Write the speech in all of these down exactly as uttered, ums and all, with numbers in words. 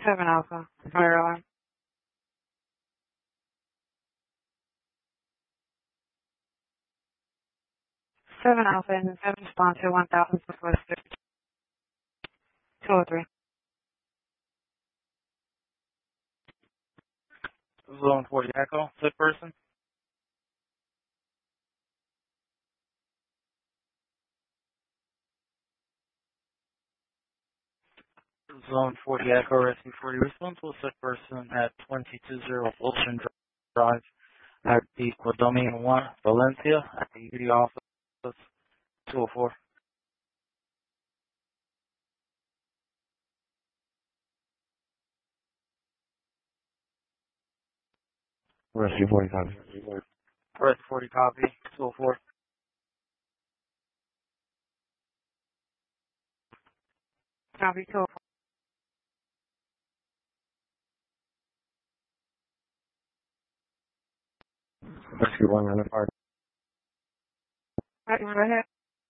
seven Alpha, fire alarm. seven Alpha and seven spawn to one thousand Southwest two oh three. Zone forty Echo, sick person. Zone forty Echo, Rescue forty, responsible sick person at twenty-two oh Ocean Drive at the Condominium one, Valencia, at the U D office, two oh four. Rescue forty copy. Rescue forty copy, two oh four. Copy two oh four. Rescue one on the park. Right, go ahead.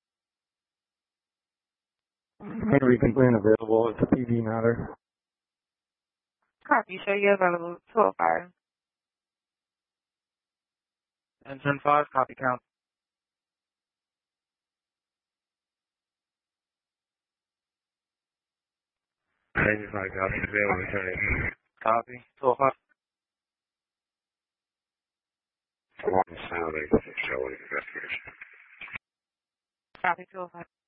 Henry complaint available. It's a P V matter. Copy, show you available two oh five. Engine five, copy count. ninety-five copy available. Sorry. Copy, two oh five. One sound, I guess it's showing investigation. Copy two oh five.